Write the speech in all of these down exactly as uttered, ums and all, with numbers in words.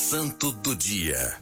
Santo do Dia.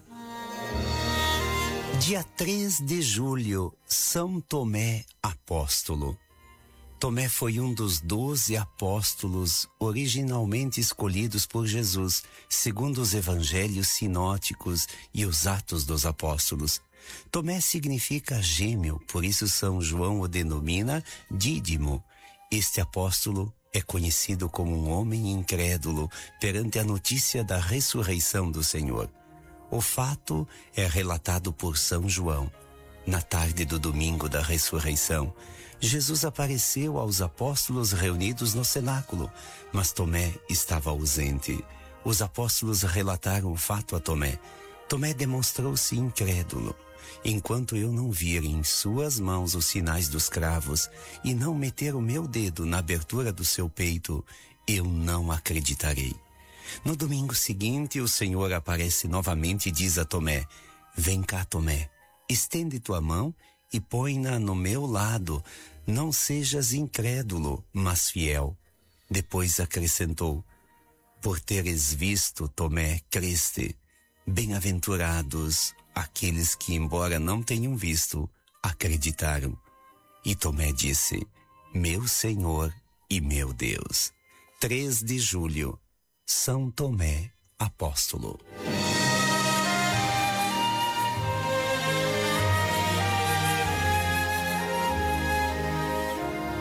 Dia três de julho, São Tomé Apóstolo. Tomé foi um dos doze apóstolos originalmente escolhidos por Jesus, segundo os evangelhos sinóticos e os Atos dos Apóstolos. Tomé significa gêmeo, por isso São João o denomina Dídimo. Este apóstolo é conhecido como um homem incrédulo perante a notícia da ressurreição do Senhor. O fato é relatado por São João. Na tarde do domingo da ressurreição, Jesus apareceu aos apóstolos reunidos no cenáculo, mas Tomé estava ausente. Os apóstolos relataram o fato a Tomé. Tomé demonstrou-se incrédulo. Enquanto eu não vir em suas mãos os sinais dos cravos e não meter o meu dedo na abertura do seu peito, eu não acreditarei. No domingo seguinte, o Senhor aparece novamente e diz a Tomé: vem cá, Tomé, estende tua mão e põe-na no meu lado. Não sejas incrédulo, mas fiel. Depois acrescentou: por teres visto, Tomé, creste. Bem-aventurados aqueles que, embora não tenham visto, acreditaram. E Tomé disse: meu Senhor e meu Deus. três de julho, São Tomé Apóstolo.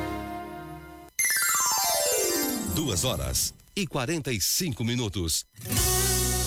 Duas horas e quarenta e cinco minutos.